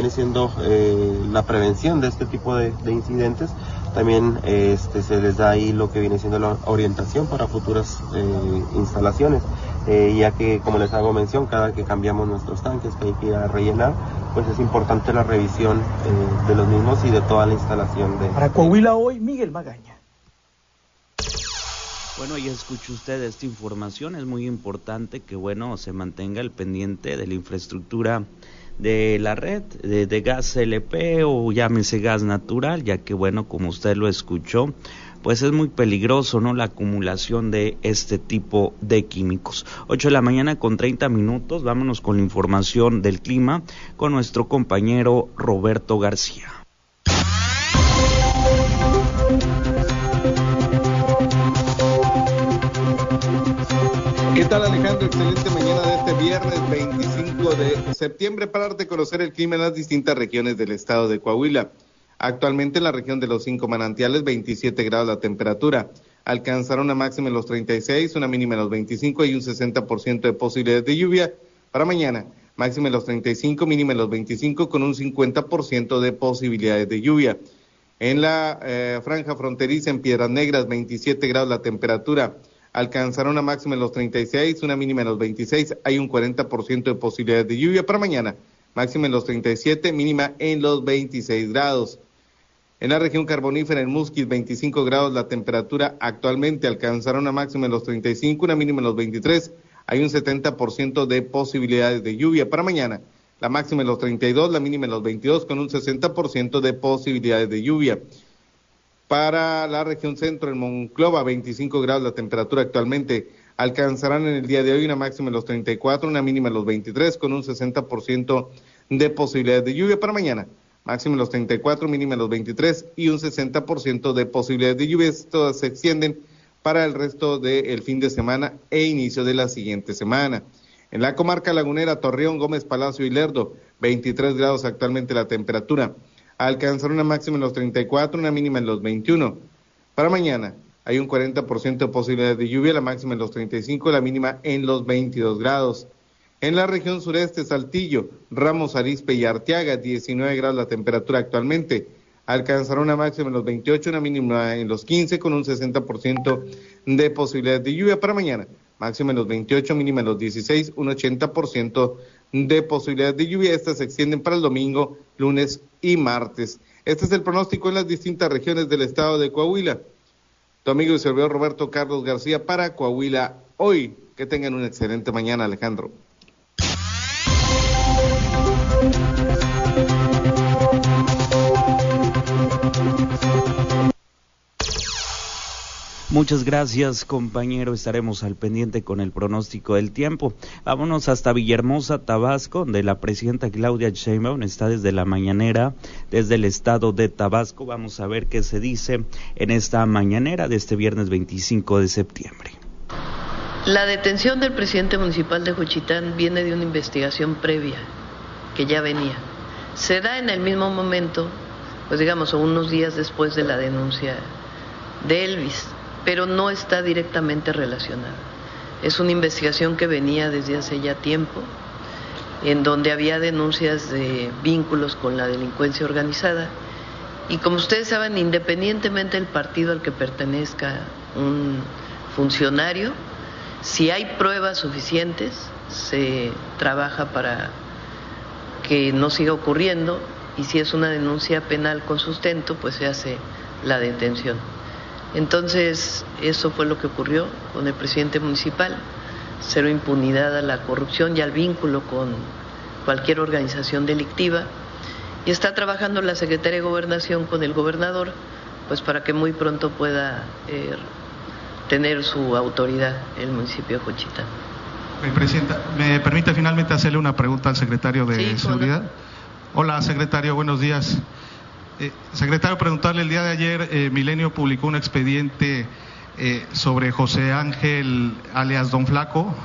viene siendo la prevención de este tipo de incidentes. También se les da ahí lo que viene siendo la orientación para futuras instalaciones, ya que, como les hago mención, cada que cambiamos nuestros tanques que hay que ir a rellenar, pues es importante la revisión de los mismos y de toda la instalación. Para Coahuila Hoy, Miguel Magaña. Bueno, ya escuchó usted esta información, es muy importante que, se mantenga el pendiente de la infraestructura de la red de gas LP o llámese gas natural, ya que, como usted lo escuchó, pues es muy peligroso, ¿no?, la acumulación de este tipo de químicos. 8:30 a.m, vámonos con la información del clima con nuestro compañero Roberto García. ¿Qué tal, Alejandro? Excelente mañana de este viernes 25 de septiembre para darte a conocer el clima en las distintas regiones del estado de Coahuila. Actualmente en la región de los 5 manantiales, 27 grados la temperatura. Alcanzará una máxima en los 36, una mínima en los 25 y un 60% de posibilidades de lluvia. Para mañana, máxima en los 35, mínima en los 25 con un 50% de posibilidades de lluvia. En la franja fronteriza en Piedras Negras, 27 grados la temperatura. Alcanzará una máxima en los 36, una mínima en los 26, hay un 40% de posibilidades de lluvia. Para mañana, máxima en los 37, mínima en los 26 grados. En la región carbonífera, en Musquis, 25 grados la temperatura, actualmente alcanzará una máxima en los 35, una mínima en los 23, hay un 70% de posibilidades de lluvia. Para mañana, la máxima en los 32, la mínima en los 22, con un 60% de posibilidades de lluvia. Para la región centro, en Monclova, 25 grados la temperatura actualmente. Alcanzarán en el día de hoy una máxima en los 34, una mínima en los 23, con un 60% de posibilidades de lluvia. Para mañana, máxima en los 34, mínima en los 23 y un 60% de posibilidades de lluvia. Todas se extienden para el resto del fin de semana e inicio de la siguiente semana. En la comarca lagunera, Torreón, Gómez Palacio y Lerdo, 23 grados actualmente la temperatura. Alcanzar una máxima en los 34, una mínima en los 21. Para mañana hay un 40% de posibilidades de lluvia, la máxima en los 35, la mínima en los 22 grados. En la región sureste, Saltillo, Ramos Arizpe y Arteaga, 19 grados la temperatura actualmente. Alcanzará una máxima en los 28, una mínima en los 15, con un 60% de posibilidades de lluvia. Para mañana, máxima en los 28, mínima en los 16, un 80% de posibilidades de lluvia. Estas se extienden para el domingo, lunes y martes. Este es el pronóstico en las distintas regiones del estado de Coahuila. Tu amigo y servidor Roberto Carlos García para Coahuila Hoy. Que tengan una excelente mañana, Alejandro. Muchas gracias, compañero. Estaremos al pendiente con el pronóstico del tiempo. Vámonos hasta Villahermosa, Tabasco, donde la presidenta Claudia Sheinbaum está desde la mañanera, desde el estado de Tabasco. Vamos a ver qué se dice en esta mañanera de este viernes 25 de septiembre. La detención del presidente municipal de Juchitán viene de una investigación previa, que ya venía. Se da en el mismo momento, unos días después de la denuncia de Elvis, pero no está directamente relacionada. Es una investigación que venía desde hace ya tiempo, en donde había denuncias de vínculos con la delincuencia organizada, y como ustedes saben, independientemente del partido al que pertenezca un funcionario, si hay pruebas suficientes, se trabaja para que no siga ocurriendo, y si es una denuncia penal con sustento, pues se hace la detención. Entonces, eso fue lo que ocurrió con el presidente municipal, cero impunidad a la corrupción y al vínculo con cualquier organización delictiva, y está trabajando la Secretaría de Gobernación con el gobernador, pues para que muy pronto pueda tener su autoridad el municipio de Juchitán. Presidenta, ¿me permite finalmente hacerle una pregunta al secretario de Seguridad? Hola, secretario, buenos días. Secretario, preguntarle, el día de ayer Milenio publicó un expediente sobre José Ángel alias Don Flaco,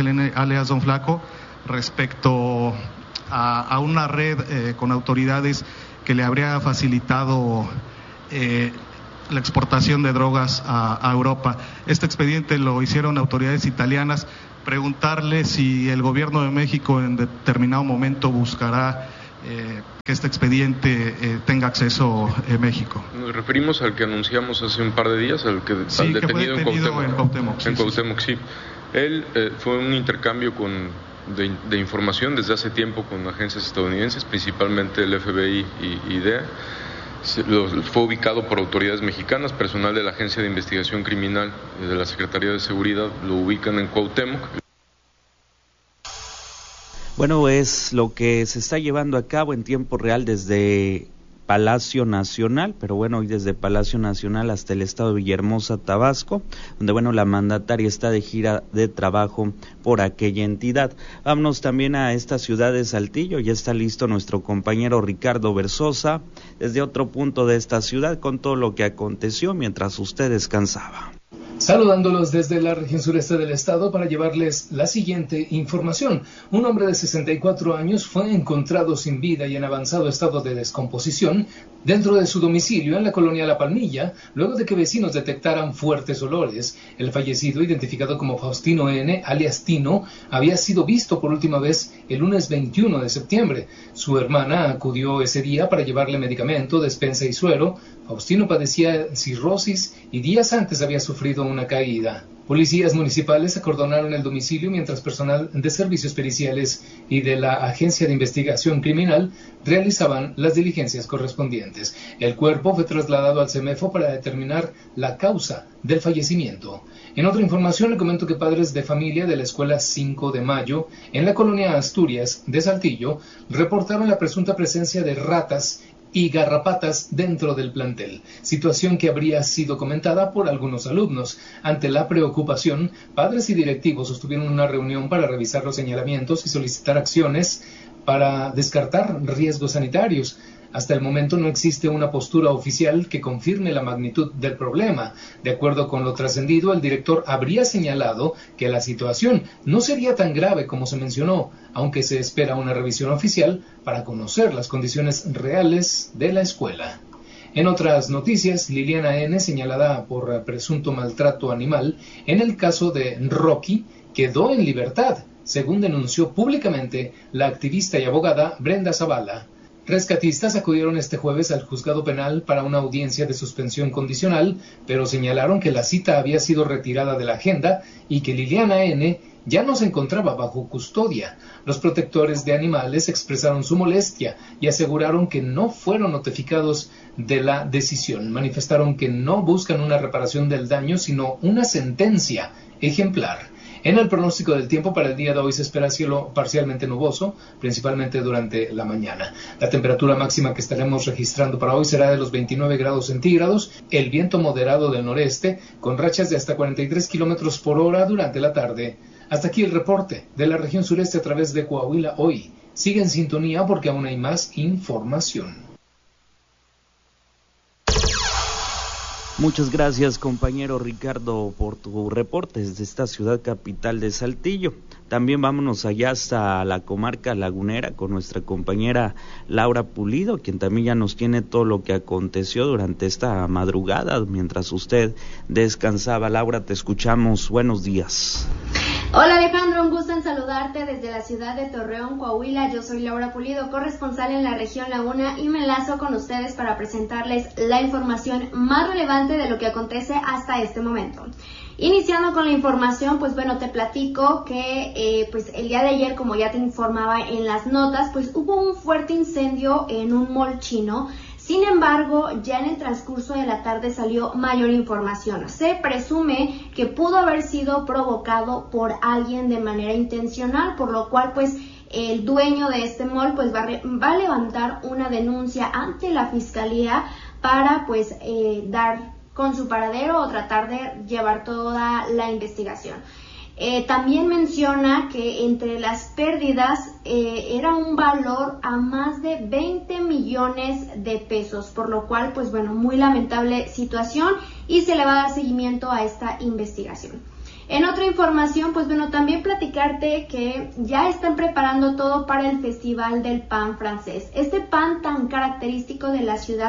respecto a una red con autoridades que le habría facilitado la exportación de drogas a Europa. Este expediente lo hicieron autoridades italianas. Preguntarle si el gobierno de México en determinado momento buscará que este expediente tenga acceso México. Nos referimos al que anunciamos hace un par de días, al detenido en Cuauhtémoc. En Cuauhtémoc, sí. Él fue un intercambio de información desde hace tiempo con agencias estadounidenses, principalmente el FBI y DEA. Fue ubicado por autoridades mexicanas, personal de la Agencia de Investigación Criminal de la Secretaría de Seguridad lo ubican en Cuauhtémoc. Bueno, es lo que se está llevando a cabo en tiempo real desde Palacio Nacional, pero bueno, hoy desde Palacio Nacional hasta el estado de Villahermosa, Tabasco, donde bueno, la mandataria está de gira de trabajo por aquella entidad. Vámonos también a esta ciudad de Saltillo, ya está listo nuestro compañero Ricardo Versosa, desde otro punto de esta ciudad, con todo lo que aconteció mientras usted descansaba. Saludándolos desde la región sureste del estado para llevarles la siguiente información. Un hombre de 64 años fue encontrado sin vida y en avanzado estado de descomposición dentro de su domicilio en la colonia La Palmilla, luego de que vecinos detectaran fuertes olores. El fallecido, identificado como Faustino N., alias Tino, había sido visto por última vez el lunes 21 de septiembre. Su hermana acudió ese día para llevarle medicamento, despensa y suero. Faustino padecía cirrosis y días antes había sufrido una caída. Policías municipales acordonaron el domicilio mientras personal de servicios periciales y de la Agencia de Investigación Criminal realizaban las diligencias correspondientes. El cuerpo fue trasladado al CEMEFO para determinar la causa del fallecimiento. En otra información le comento que padres de familia de la escuela 5 de Mayo en la colonia Asturias de Saltillo reportaron la presunta presencia de ratas y garrapatas dentro del plantel, situación que habría sido comentada por algunos alumnos. Ante la preocupación, padres y directivos sostuvieron una reunión para revisar los señalamientos y solicitar acciones para descartar riesgos sanitarios. Hasta el momento no existe una postura oficial que confirme la magnitud del problema. De acuerdo con lo trascendido, el director habría señalado que la situación no sería tan grave como se mencionó, aunque se espera una revisión oficial para conocer las condiciones reales de la escuela. En otras noticias, Liliana N., señalada por presunto maltrato animal, en el caso de Rocky, quedó en libertad, según denunció públicamente la activista y abogada Brenda Zavala. Rescatistas acudieron este jueves al juzgado penal para una audiencia de suspensión condicional, pero señalaron que la cita había sido retirada de la agenda y que Liliana N. ya no se encontraba bajo custodia. Los protectores de animales expresaron su molestia y aseguraron que no fueron notificados de la decisión. Manifestaron que no buscan una reparación del daño, sino una sentencia ejemplar. En el pronóstico del tiempo para el día de hoy se espera cielo parcialmente nuboso, principalmente durante la mañana. La temperatura máxima que estaremos registrando para hoy será de los 29 grados centígrados, el viento moderado del noreste, con rachas de hasta 43 kilómetros por hora durante la tarde. Hasta aquí el reporte de la región sureste a través de Coahuila hoy. Sigue en sintonía porque aún hay más información. Muchas gracias, compañero Ricardo, por tu reporte desde esta ciudad capital de Saltillo. También vámonos allá hasta la comarca lagunera con nuestra compañera Laura Pulido, quien también ya nos tiene todo lo que aconteció durante esta madrugada mientras usted descansaba. Laura, te escuchamos. Buenos días. Hola Alejandro, un gusto en saludarte desde la ciudad de Torreón, Coahuila. Yo soy Laura Pulido, corresponsal en la región Laguna, y me enlazo con ustedes para presentarles la información más relevante de lo que acontece hasta este momento. Iniciando con la información, pues bueno, te platico que pues el día de ayer, como ya te informaba en las notas, pues hubo un fuerte incendio en un mall chino. Sin embargo, ya en el transcurso de la tarde salió mayor información. Se presume que pudo haber sido provocado por alguien de manera intencional, por lo cual pues el dueño de este mall pues va a levantar una denuncia ante la fiscalía para pues dar con su paradero o tratar de llevar toda la investigación. También menciona que entre las pérdidas era un valor a más de 20 millones de pesos, por lo cual, pues bueno, muy lamentable situación y se le va a dar seguimiento a esta investigación. En otra información, pues bueno, también platicarte que ya están preparando todo para el Festival del Pan francés. Este pan tan característico de la ciudad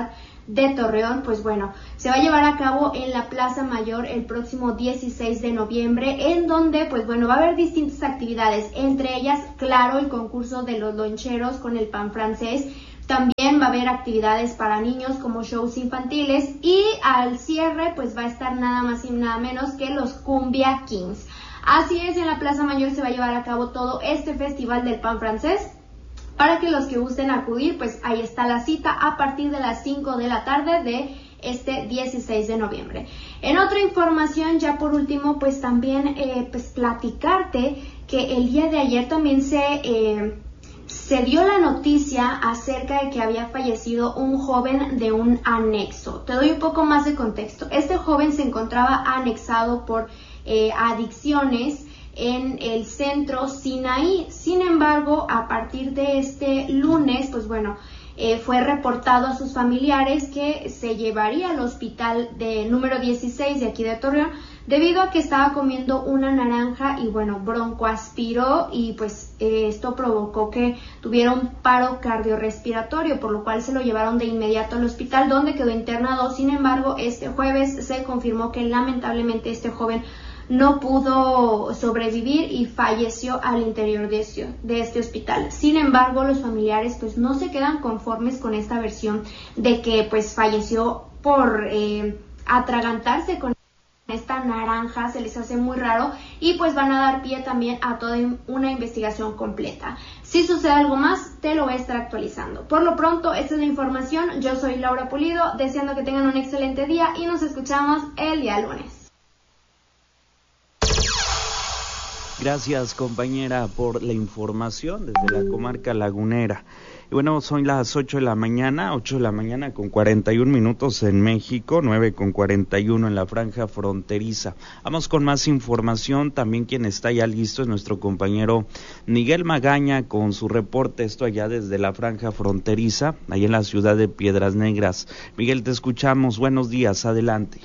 de Torreón, pues bueno, se va a llevar a cabo en la Plaza Mayor el próximo 16 de noviembre, en donde pues bueno, va a haber distintas actividades, entre ellas, claro, el concurso de los loncheros con el pan francés. También va a haber actividades para niños como shows infantiles y al cierre pues va a estar nada más y nada menos que los Cumbia Kings. Así es, en la Plaza Mayor se va a llevar a cabo todo este festival del pan francés. Para que los que gusten acudir, pues ahí está la cita a partir de las 5 de la tarde de este 16 de noviembre. En otra información, ya por último, pues también pues platicarte que el día de ayer también se dio la noticia acerca de que había fallecido un joven de un anexo. Te doy un poco más de contexto. Este joven se encontraba anexado por adicciones en el centro Sinaí. Sin embargo, a partir de este lunes, pues bueno, fue reportado a sus familiares que se llevaría al hospital de número 16 de aquí de Torreón, debido a que estaba comiendo una naranja y bueno, broncoaspiró y pues esto provocó que tuviera un paro cardiorrespiratorio, por lo cual se lo llevaron de inmediato al hospital, donde quedó internado. Sin embargo, este jueves se confirmó que lamentablemente este joven no pudo sobrevivir y falleció al interior de este hospital. Sin embargo, los familiares pues no se quedan conformes con esta versión de que pues falleció por atragantarse con esta naranja. Se les hace muy raro y pues van a dar pie también a toda una investigación completa. Si sucede algo más, te lo voy a estar actualizando. Por lo pronto, esta es la información. Yo soy Laura Pulido, deseando que tengan un excelente día y nos escuchamos el día lunes. Gracias, compañera, por la información desde la comarca lagunera. Y bueno, son las 8 de la mañana con 41 minutos en México, 9:41 en la franja fronteriza. Vamos con más información. También quien está ya listo es nuestro compañero Miguel Magaña con su reporte, esto allá desde la franja fronteriza, ahí en la ciudad de Piedras Negras. Miguel, te escuchamos. Buenos días, adelante.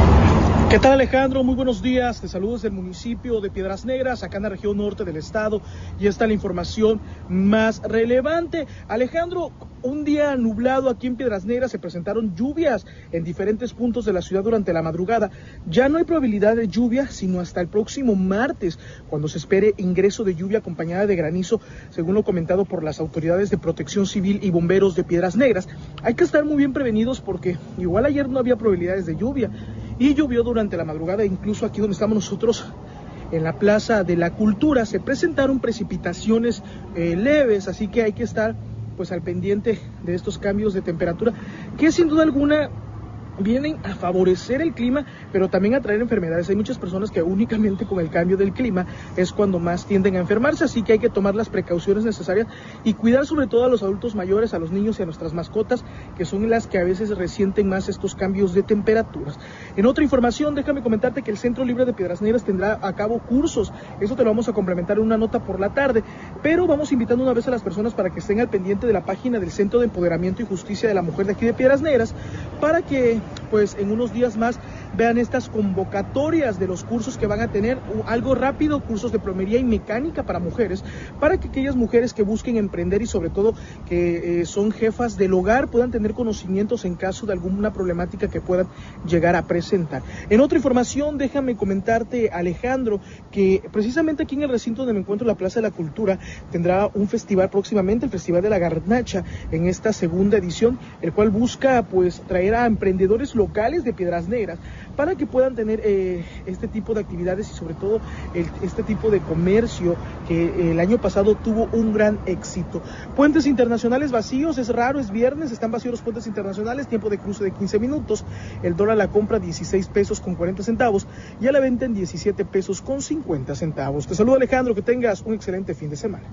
¿Qué tal, Alejandro? Muy buenos días. Te saludo desde el municipio de Piedras Negras, acá en la región norte del estado, y esta es la información más relevante. Alejandro, un día nublado aquí en Piedras Negras, se presentaron lluvias en diferentes puntos de la ciudad durante la madrugada. Ya no hay probabilidad de lluvia, sino hasta el próximo martes, cuando se espere ingreso de lluvia acompañada de granizo, según lo comentado por las autoridades de Protección Civil y bomberos de Piedras Negras. Hay que estar muy bien prevenidos porque igual ayer no había probabilidades de lluvia y llovió durante la madrugada. Incluso aquí donde estamos nosotros, en la Plaza de la Cultura, se presentaron precipitaciones leves, así que hay que estar pues al pendiente de estos cambios de temperatura que sin duda alguna vienen a favorecer el clima, pero también a traer enfermedades. Hay muchas personas que únicamente con el cambio del clima es cuando más tienden a enfermarse, así que hay que tomar las precauciones necesarias y cuidar sobre todo a los adultos mayores, a los niños y a nuestras mascotas, que son las que a veces resienten más estos cambios de temperaturas. En otra información, déjame comentarte que el Centro Libre de Piedras Negras tendrá a cabo cursos. Eso te lo vamos a complementar en una nota por la tarde, pero vamos invitando una vez a las personas para que estén al pendiente de la página del Centro de Empoderamiento y Justicia de la Mujer de aquí de Piedras Negras, para que pues en unos días más vean estas convocatorias de los cursos que van a tener. Algo rápido, cursos de plomería y mecánica para mujeres, para que aquellas mujeres que busquen emprender y sobre todo que son jefas del hogar puedan tener conocimientos en caso de alguna problemática que puedan llegar a presentar. En otra información, déjame comentarte, Alejandro, que precisamente aquí en el recinto donde me encuentro, la Plaza de la Cultura, tendrá un festival próximamente, el Festival de la Garnacha, en esta segunda edición, el cual busca pues traer a emprendedores locales de Piedras Negras para que puedan tener este tipo de actividades y sobre todo este tipo de comercio que el año pasado tuvo un gran éxito. Puentes internacionales vacíos, es raro, es viernes, están vacíos los puentes internacionales, tiempo de cruce de 15 minutos, el dólar a la compra 16 pesos con 40 centavos y a la venta en 17 pesos con 50 centavos. Te saludo, Alejandro, que tengas un excelente fin de semana.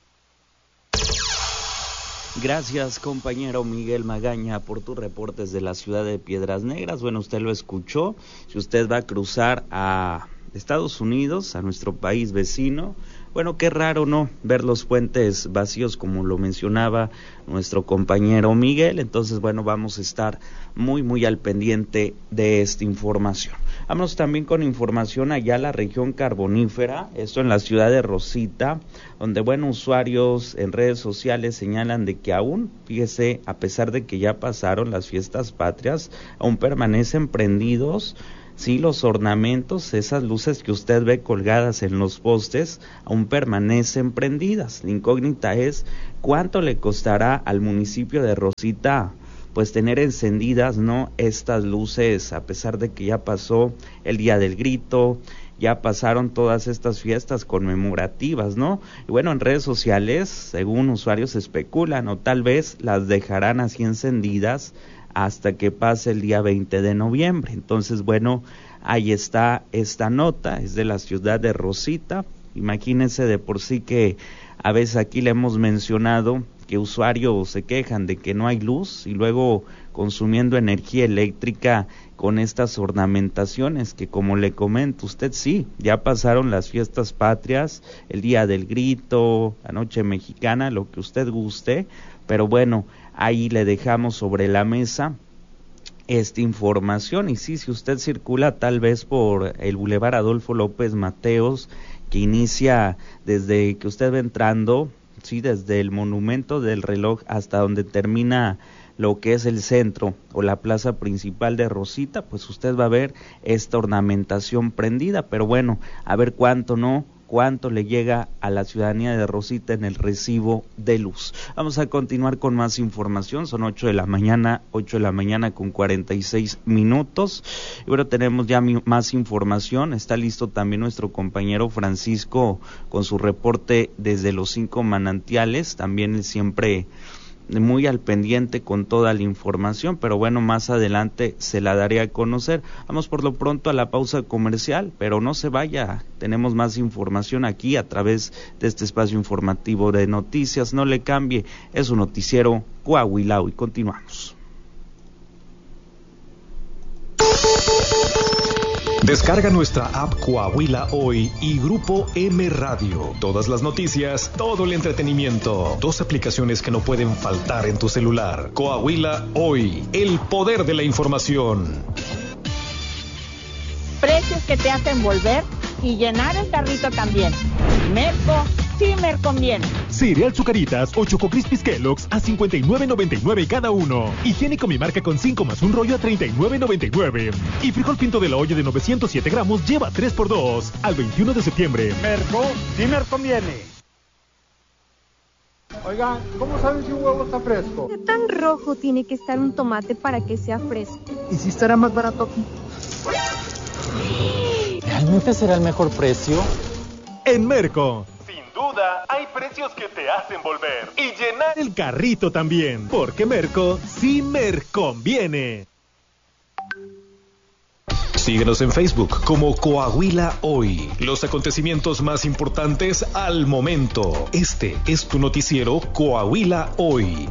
Gracias, compañero Miguel Magaña, por tus reportes de la ciudad de Piedras Negras. Bueno, usted lo escuchó. Si usted va a cruzar Estados Unidos, a nuestro país vecino. Bueno, qué raro, ¿no?, ver los puentes vacíos, como lo mencionaba nuestro compañero Miguel. Entonces, bueno, vamos a estar muy al pendiente de esta información. Vámonos también con información allá a la región carbonífera, esto en la ciudad de Rosita, donde, bueno, usuarios en redes sociales señalan de que aún, fíjese, a pesar de que ya pasaron las fiestas patrias, aún permanecen prendidos. Sí, los ornamentos, esas luces que usted ve colgadas en los postes, aún permanecen prendidas. La incógnita es cuánto le costará al municipio de Rosita pues tener encendidas, ¿no?, estas luces, a pesar de que ya pasó el Día del Grito, ya pasaron todas estas fiestas conmemorativas, ¿no? Y bueno, en redes sociales, según usuarios especulan, o tal vez las dejarán así encendidas hasta que pase el día 20 de noviembre. Entonces, bueno, ahí está esta nota, es de la ciudad de Rosita. Imagínense de por sí que a veces aquí le hemos mencionado que usuarios se quejan de que no hay luz y luego consumiendo energía eléctrica con estas ornamentaciones que, como le comento, usted sí, ya pasaron las fiestas patrias, el Día del Grito, la Noche Mexicana, lo que usted guste, pero bueno, ahí le dejamos sobre la mesa esta información. Y sí, si usted circula tal vez por el Boulevard Adolfo López Mateos, que inicia desde que usted va entrando, sí, desde el Monumento del Reloj hasta donde termina lo que es el centro o la plaza principal de Rosita, pues usted va a ver esta ornamentación prendida. Pero bueno, a ver cuánto le llega a la ciudadanía de Rosita en el recibo de luz. Vamos a continuar con más información, son 8 de la mañana con 46 minutos. Y bueno, tenemos ya más información, está listo también nuestro compañero Francisco con su reporte desde los 5 manantiales, también él siempre muy al pendiente con toda la información, pero bueno, más adelante se la daré a conocer. Vamos por lo pronto a la pausa comercial, pero no se vaya, tenemos más información aquí a través de este espacio informativo de noticias. No le cambie, es un noticiero Coahuila y continuamos. Descarga nuestra app Coahuila Hoy y Grupo M Radio. Todas las noticias, todo el entretenimiento. 2 aplicaciones que no pueden faltar en tu celular. Coahuila Hoy, el poder de la información. Precios que te hacen volver y llenar el carrito también. Merco, sí me conviene. Cereal Zucaritas o Choco Crispies Kellogg's a $59.99 cada uno. Higiénico Mi Marca con 5 más un rollo a $39.99. Y frijol pinto de la olla de 907 gramos lleva 3x2 al 21 de septiembre. Merco, sí me conviene. Oigan, ¿cómo saben si un huevo está fresco? ¿Qué tan rojo tiene que estar un tomate para que sea fresco? ¿Y si estará más barato aquí? ¿Realmente será el mejor precio? En Merco, sin duda, hay precios que te hacen volver y llenar el carrito también, porque Merco sí me conviene. Síguenos en Facebook como Coahuila Hoy. Los acontecimientos más importantes al momento. Este es tu noticiero Coahuila Hoy.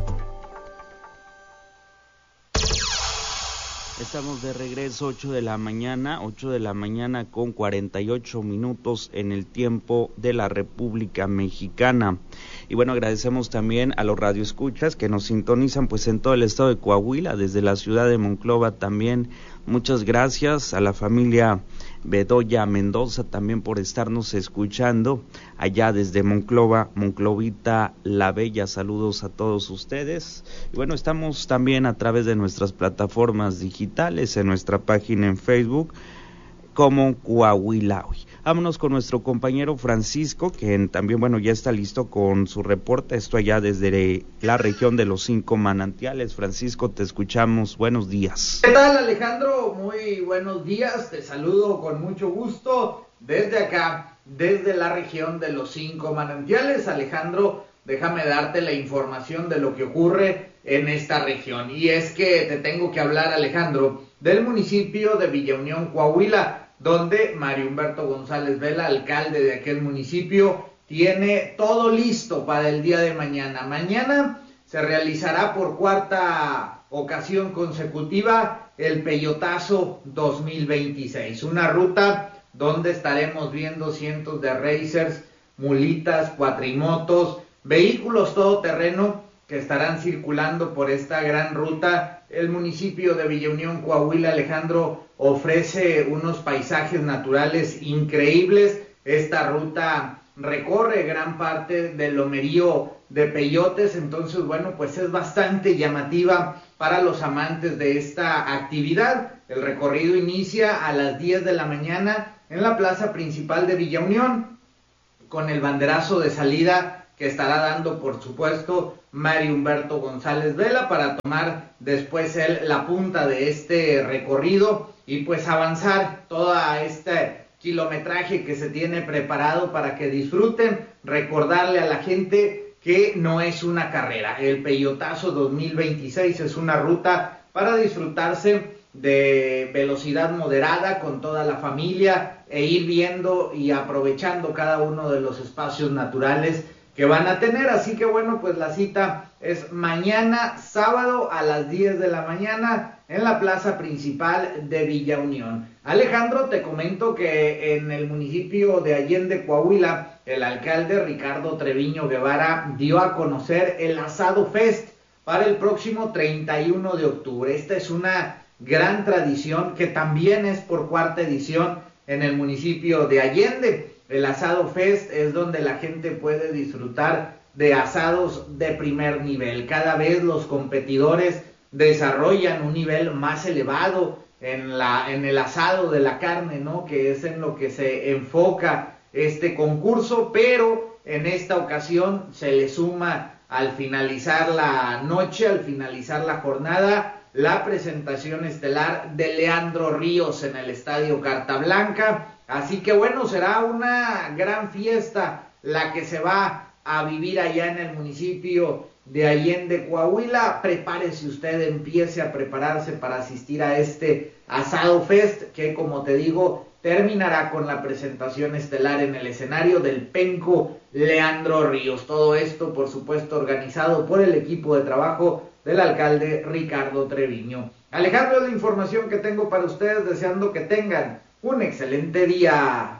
Estamos de regreso, 8 de la mañana con 48 minutos en el tiempo de la República Mexicana. Y bueno, agradecemos también a los radioescuchas que nos sintonizan pues en todo el estado de Coahuila, desde la ciudad de Monclova también. Muchas gracias a la familia Bedoya Mendoza también por estarnos escuchando allá desde Monclova, Monclovita la Bella. Saludos a todos ustedes. Y bueno, estamos también a través de nuestras plataformas digitales, en nuestra página en Facebook como Coahuila Hoy. Vámonos con nuestro compañero Francisco, que también, bueno, ya está listo con su reporte, esto allá desde la región de los 5 manantiales. Francisco, te escuchamos, buenos días. ¿Qué tal, Alejandro? Muy buenos días, te saludo con mucho gusto desde acá, desde la región de los 5 manantiales. Alejandro, déjame darte la información de lo que ocurre en esta región. Y es que te tengo que hablar, Alejandro, del municipio de Villa Unión, Coahuila, donde Mario Humberto González Vela, alcalde de aquel municipio, tiene todo listo para el día de mañana. Mañana se realizará por 4ª ocasión consecutiva el Peyotazo 2026, una ruta donde estaremos viendo cientos de racers, mulitas, cuatrimotos, vehículos todoterreno que estarán circulando por esta gran ruta. El municipio de Villa Unión, Coahuila, Alejandro, ofrece unos paisajes naturales increíbles. Esta ruta recorre gran parte del lomerío de peyotes, entonces bueno, pues es bastante llamativa para los amantes de esta actividad. El recorrido inicia a las 10 de la mañana en la plaza principal de Villa Unión, con el banderazo de salida que estará dando, por supuesto, Mario Humberto González Vela, para tomar después él la punta de este recorrido y pues avanzar toda este kilometraje que se tiene preparado para que disfruten. Recordarle a la gente que no es una carrera, el Peyotazo 2026 es una ruta para disfrutarse de velocidad moderada con toda la familia e ir viendo y aprovechando cada uno de los espacios naturales que van a tener. Así que bueno, pues la cita es mañana sábado a las 10 de la mañana en la plaza principal de Villa Unión. Alejandro, te comento que en el municipio de Allende, Coahuila, el alcalde Ricardo Treviño Guevara dio a conocer el Asado Fest para el próximo 31 de octubre. Esta es una gran tradición que también es por cuarta edición en el municipio de Allende. El Asado Fest es donde la gente puede disfrutar de asados de primer nivel. Cada vez los competidores desarrollan un nivel más elevado en el asado de la carne, ¿no? Que es en lo que se enfoca este concurso, pero en esta ocasión se le suma al finalizar la noche, al finalizar la jornada, la presentación estelar de Leandro Ríos en el Estadio Carta Blanca. Así que bueno, será una gran fiesta la que se va a vivir allá en el municipio de Allende, Coahuila. Prepárese usted, empiece a prepararse para asistir a este Asado Fest, que como te digo, terminará con la presentación estelar en el escenario del penco Leandro Ríos. Todo esto, por supuesto, organizado por el equipo de trabajo del alcalde Ricardo Treviño. Alejandro, la información que tengo para ustedes, deseando que tengan un excelente día.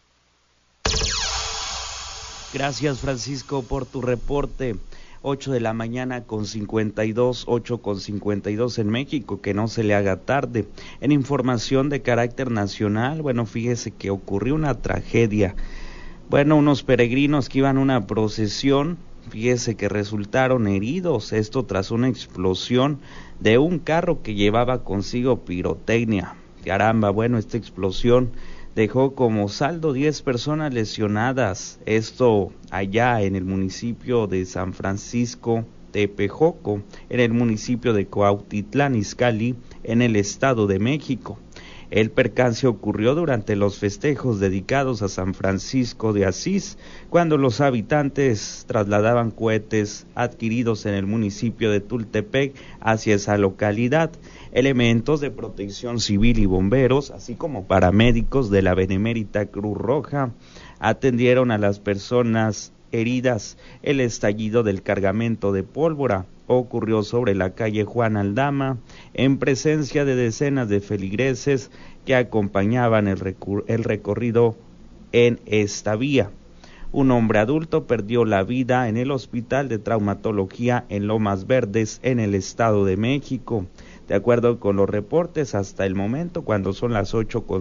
Gracias, Francisco, por tu reporte. 8 de la mañana con 52, 8 con 52 en México, que no se le haga tarde. En información de carácter nacional, bueno, fíjese que ocurrió una tragedia. Bueno, unos peregrinos que iban a una procesión, fíjese que resultaron heridos, esto tras una explosión de un carro que llevaba consigo pirotecnia. Caramba, bueno, esta explosión dejó como saldo 10 personas lesionadas, esto allá en el municipio de San Francisco Tepejoco, en el municipio de Cuautitlán Izcalli, en el Estado de México. El percance ocurrió durante los festejos dedicados a San Francisco de Asís, cuando los habitantes trasladaban cohetes adquiridos en el municipio de Tultepec hacia esa localidad. Elementos de protección civil y bomberos, así como paramédicos de la Benemérita Cruz Roja, atendieron a las personas heridas. El estallido del cargamento de pólvora ocurrió sobre la calle Juan Aldama, en presencia de decenas de feligreses que acompañaban el recorrido en esta vía. Un hombre adulto perdió la vida en el Hospital de Traumatología en Lomas Verdes, en el Estado de México. De acuerdo con los reportes, hasta el momento, cuando son las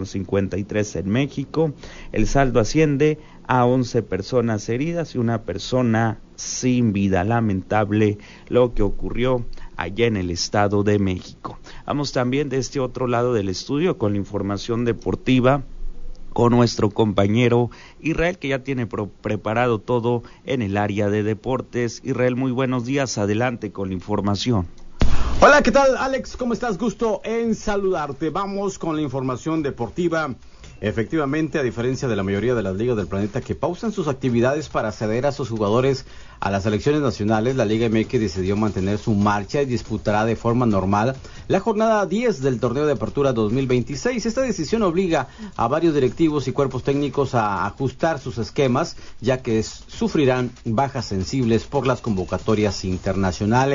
8:53 en México, el saldo asciende a 11 personas heridas y una persona sin vida. Lamentable lo que ocurrió allá en el Estado de México. Vamos también de este otro lado del estudio con la información deportiva, con nuestro compañero Israel, que ya tiene preparado todo en el área de deportes. Israel, muy buenos días, adelante con la información. Hola, ¿qué tal, Alex? ¿Cómo estás? Gusto en saludarte. Vamos con la información deportiva. Efectivamente, a diferencia de la mayoría de las ligas del planeta que pausan sus actividades para ceder a sus jugadores a las selecciones nacionales, la Liga MX decidió mantener su marcha y disputará de forma normal la jornada 10 del torneo de apertura 2026. Esta decisión obliga a varios directivos y cuerpos técnicos a ajustar sus esquemas, ya que sufrirán bajas sensibles por las convocatorias internacionales.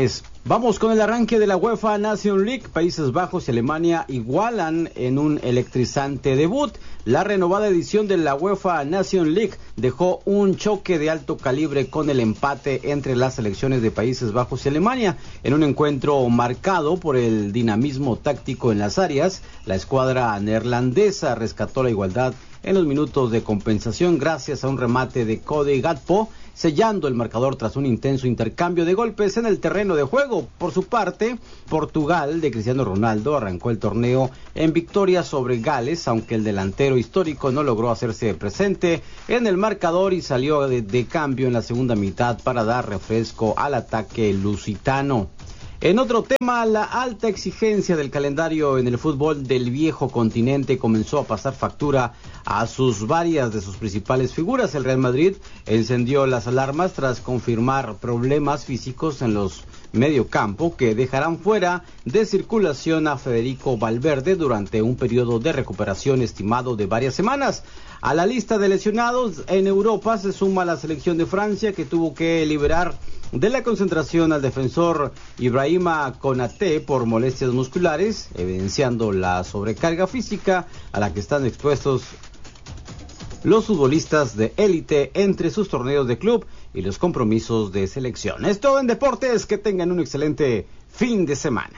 Vamos con el arranque de la UEFA Nations League. Países Bajos y Alemania igualan en un electrizante debut. La renovada edición de la UEFA Nations League dejó un choque de alto calibre con el empate entre las selecciones de Países Bajos y Alemania. En un encuentro marcado por el dinamismo táctico en las áreas, la escuadra neerlandesa rescató la igualdad en los minutos de compensación gracias a un remate de Cody Gakpo, sellando el marcador tras un intenso intercambio de golpes en el terreno de juego. Por su parte, Portugal de Cristiano Ronaldo arrancó el torneo en victoria sobre Gales, aunque el delantero histórico no logró hacerse presente en el marcador y salió de cambio en la segunda mitad para dar refresco al ataque lusitano. En otro tema, la alta exigencia del calendario en el fútbol del viejo continente comenzó a pasar factura a varias de sus principales figuras. El Real Madrid encendió las alarmas tras confirmar problemas físicos en los mediocampo que dejarán fuera de circulación a Federico Valverde durante un periodo de recuperación estimado de varias semanas. A la lista de lesionados en Europa se suma la selección de Francia, que tuvo que liberar de la concentración al defensor Ibrahima Konaté por molestias musculares, evidenciando la sobrecarga física a la que están expuestos los futbolistas de élite entre sus torneos de club y los compromisos de selección. Es todo en deportes, que tengan un excelente fin de semana.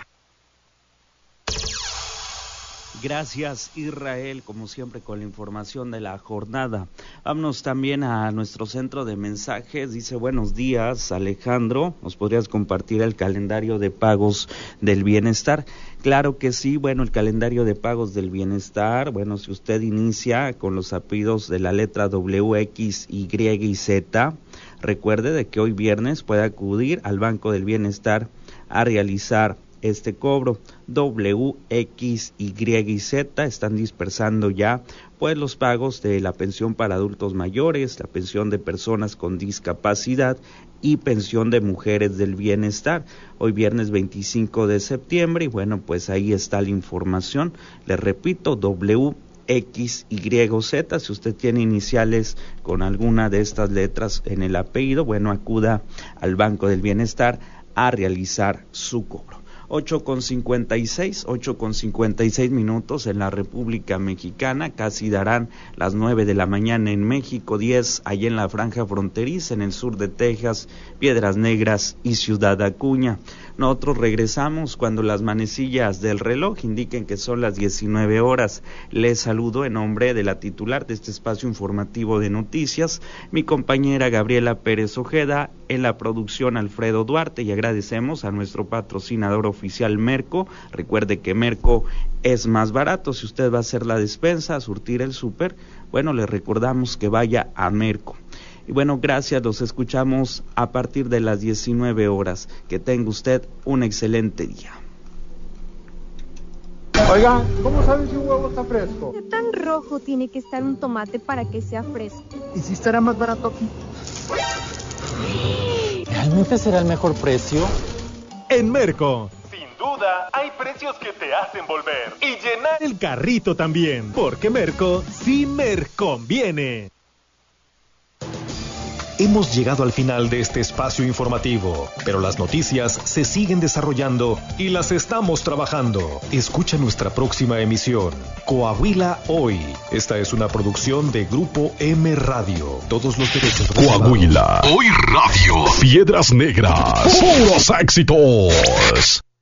Gracias, Israel, como siempre con la información de la jornada. Vámonos también a nuestro centro de mensajes. Dice: buenos días, Alejandro, ¿nos podrías compartir el calendario de pagos del bienestar? Claro que sí. Bueno, el calendario de pagos del bienestar, bueno, si usted inicia con los apellidos de la letra W, X, Y y Z, recuerde de que hoy viernes puede acudir al Banco del Bienestar a realizar este cobro. W, X, Y y Z están dispersando ya pues los pagos de la pensión para adultos mayores, la pensión de personas con discapacidad y pensión de mujeres del bienestar. Hoy viernes 25 de septiembre y bueno, pues ahí está la información. Les repito, W, X, Y o Z. Si usted tiene iniciales con alguna de estas letras en el apellido, bueno, acuda al Banco del Bienestar a realizar su cobro. 8:56 minutos en la República Mexicana, casi darán las 9 de la mañana en México, 10 allá en la franja fronteriza en el sur de Texas, Piedras Negras y Ciudad Acuña. Nosotros regresamos cuando las manecillas del reloj indiquen que son las 19 horas. Les saludo en nombre de la titular de este espacio informativo de noticias, mi compañera Gabriela Pérez Ojeda, en la producción Alfredo Duarte, y agradecemos a nuestro patrocinador oficial Merco. Recuerde que Merco es más barato. Si usted va a hacer la despensa, a surtir el súper, bueno, le recordamos que vaya a Merco. Y bueno, gracias, los escuchamos a partir de las 19 horas. Que tenga usted un excelente día. Oiga, ¿cómo saben si un huevo está fresco? ¿Qué tan rojo tiene que estar un tomate para que sea fresco? ¿Y si estará más barato aquí? ¿Realmente será el mejor precio? En Merco, Sin duda, hay precios que te hacen volver y llenar el carrito también, porque Merco sí conviene. Hemos llegado al final de este espacio informativo, pero las noticias se siguen desarrollando y las estamos trabajando. Escucha nuestra próxima emisión, Coahuila Hoy. Esta es una producción de Grupo M Radio. Todos los derechos reservados. Coahuila Hoy Radio. Piedras Negras. ¡Puros éxitos!